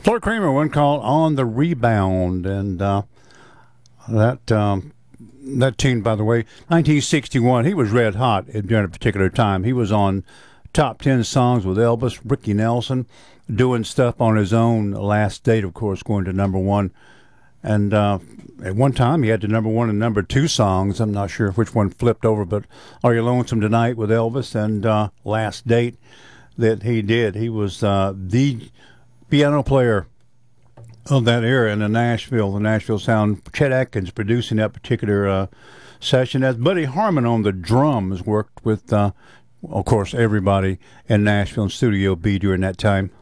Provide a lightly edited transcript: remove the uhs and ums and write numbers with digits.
Floyd Kramer, one called "On the Rebound," and that tune, by the way, 1961. He was red hot during a particular time. He was on top 10 songs with Elvis, Ricky Nelson, doing stuff on his own. Last Date, of course, going to number one. And at one time, he had the number one and number two songs. I'm not sure which one flipped over, but "Are You Lonesome Tonight" with Elvis and "Last Date" that he did. He was the piano player of that era in the Nashville sound. Chet Atkins producing that particular session, as Buddy Harman on the drums worked with, of course, everybody in Nashville and Studio B during that time.